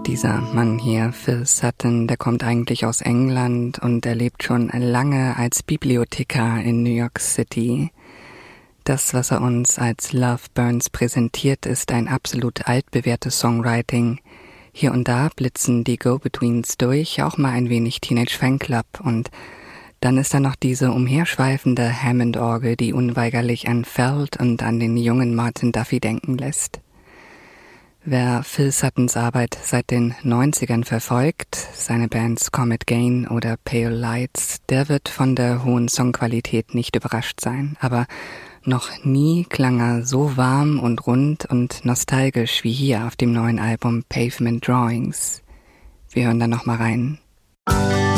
Dieser Mann hier, Phil Sutton, der kommt eigentlich aus England und er lebt schon lange als Bibliothekar in New York City. Das, was er uns als Love Burns präsentiert, ist ein absolut altbewährtes Songwriting. Hier und da blitzen die Go-Betweens durch, auch mal ein wenig Teenage Fanclub, und dann ist da noch diese umherschweifende Hammond-Orgel, die unweigerlich an Feld und an den jungen Martin Duffy denken lässt. Wer Phil Suttons Arbeit seit den 90ern verfolgt, seine Bands Comet Gain oder Pale Lights, der wird von der hohen Songqualität nicht überrascht sein. Aber noch nie klang er so warm und rund und nostalgisch wie hier auf dem neuen Album Pavement Drawings. Wir hören da noch mal rein.